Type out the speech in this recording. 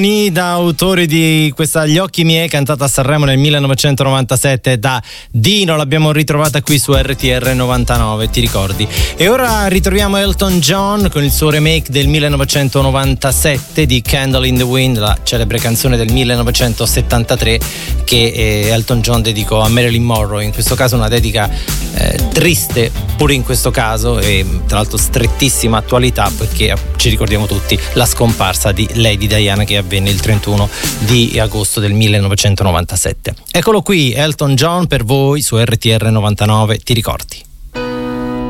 Da autori di questa Gli occhi miei, cantata a Sanremo nel 1997 da Dino, l'abbiamo ritrovata qui su RTR 99, ti ricordi? E ora ritroviamo Elton John con il suo remake del 1997 di Candle in the Wind, la celebre canzone del 1973 che Elton John dedicò a Marilyn Monroe. In questo caso una dedica triste pure in questo caso, e tra l'altro strettissima attualità, perché ci ricordiamo tutti la scomparsa di Lady Diana che avvenne il 31 di agosto del 1997. Eccolo qui Elton John per voi su RTR 99, ti ricordi?